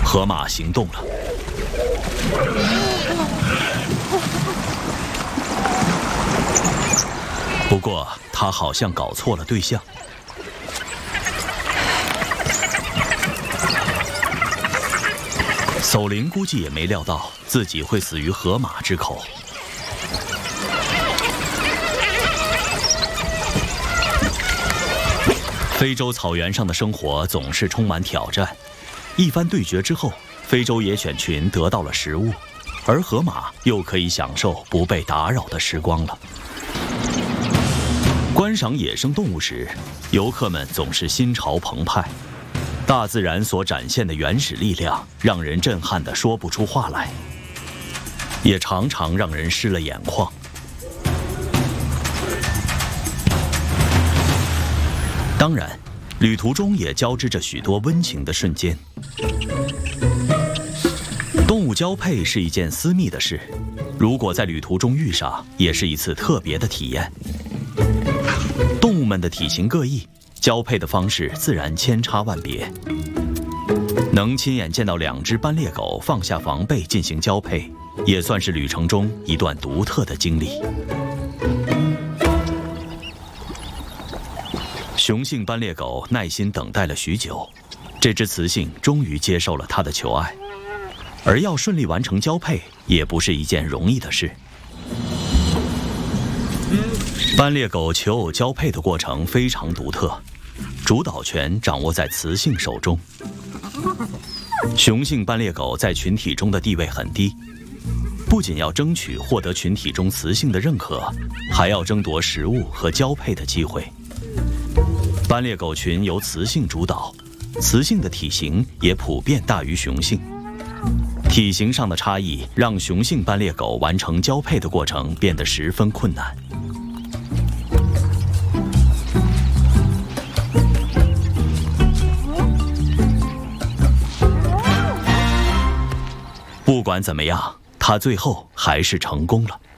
河马行动了。不过，他好像搞错了对象。叟灵估计也没料到自己会死于河马之口。非洲草原上的生活总是充满挑战。一番对决之后，非洲野犬群得到了食物，而河马又可以享受不被打扰的时光了。观赏野生动物时，游客们总是心潮澎湃。大自然所展现的原始力量，让人震撼得说不出话来，也常常让人湿了眼眶。当然，旅途中也交织着许多温情的瞬间。动物交配是一件私密的事，如果在旅途中遇上，也是一次特别的体验。动物们的体型各异，交配的方式自然千差万别。能亲眼见到2只斑鬣狗放下防备进行交配，也算是旅程中一段独特的经历。雄性斑鬣狗耐心等待了许久，这只雌性终于接受了它的求爱。而要顺利完成交配，也不是一件容易的事。斑鬣狗求偶交配的过程非常独特，主导权掌握在雌性手中。雄性斑鬣狗在群体中的地位很低，不仅要争取获得群体中雌性的认可，还要争夺食物和交配的机会。斑鬣狗群由雌性主导，雌性的体型也普遍大于雄性。体型上的差异让雄性斑鬣狗完成交配的过程变得十分困难。不管怎么样，它最后还是成功了。